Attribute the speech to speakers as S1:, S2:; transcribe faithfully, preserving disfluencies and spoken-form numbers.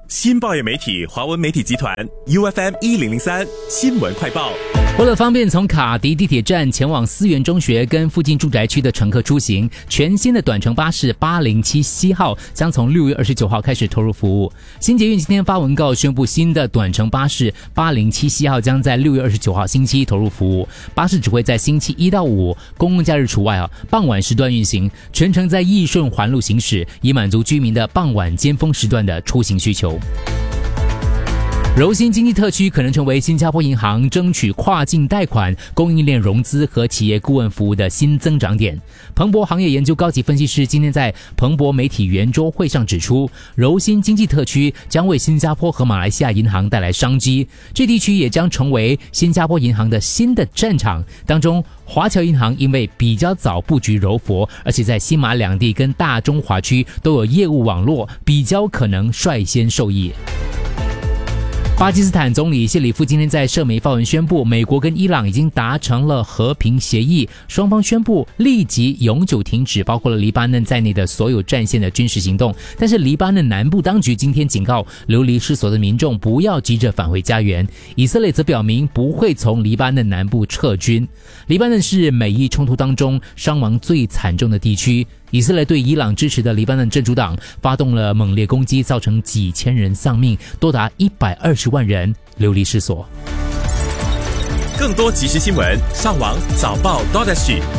S1: 新报业媒体华文媒体集团 U F M 一零零三新闻快报。
S2: 为了方便从卡迪地铁站前往思源中学跟附近住宅区的乘客出行，全新的短程巴士八零七 C 号将从六月二十九号开始投入服务。新捷运今天发文告宣布，新的短程巴士八零七 C 号将在六月二十九号星期一投入服务。巴士只会在星期一到五（公共假日除外啊）傍晚时段运行，全程在义顺环路行驶，以满足居民的傍晚尖峰时段的出行需求。柔新经济特区可能成为新加坡银行争取跨境贷款、供应链融资和企业顾问服务的新增长点。彭博行业研究高级分析师今天在彭博媒体圆桌会上指出，柔新经济特区将为新加坡和马来西亚银行带来商机，这地区也将成为新加坡银行的新的战场。当中，华侨银行因为比较早布局柔佛，而且在新马两地跟大中华区都有业务网络，比较可能率先受益。巴基斯坦总理谢里夫今天在社媒发文宣布，美国跟伊朗已经达成了和平协议，双方宣布立即永久停止包括了黎巴嫩在内的所有战线的军事行动。但是黎巴嫩南部当局今天警告流离失所的民众不要急着返回家园。以色列则表明不会从黎巴嫩南部撤军。黎巴嫩是美伊冲突当中伤亡最惨重的地区。以色列对伊朗支持的黎巴嫩真主党发动了猛烈攻击，造成几千人丧命，多达一百二十万人流离失所。
S1: 更多即时新闻，上网早报 .dot.sg